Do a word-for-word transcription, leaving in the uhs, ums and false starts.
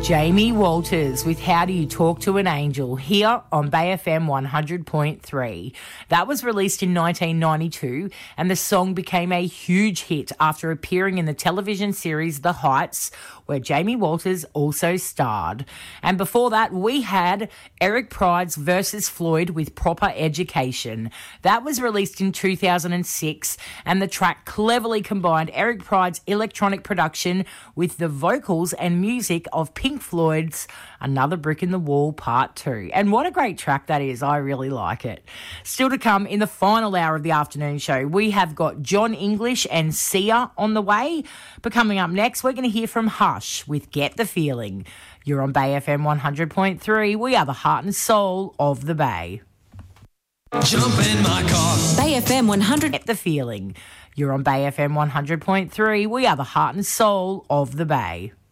Jamie Walters with How Do You Talk to an Angel here on Bay F M one hundred point three. That was released in nineteen ninety-two and the song became a huge hit after appearing in the television series The Heights, where Jamie Walters also starred. And before that, we had Eric Prydz versus Floyd with Proper Education. That was released in two thousand six and the track cleverly combined Eric Prydz' electronic production with the vocals and music of Pink Floyd's Another Brick in the Wall Part two. And what a great track that is. I really like it. Still to come in the final hour of the afternoon show, we have got John English and Sia on the way. But coming up next, we're going to hear from Hush with Get the Feeling. You're on Bay F M one hundred point three. We are the heart and soul of the Bay. Jump in my car. Bay F M one hundred. Get the Feeling. You're on Bay F M one hundred point three. We are the heart and soul of the Bay.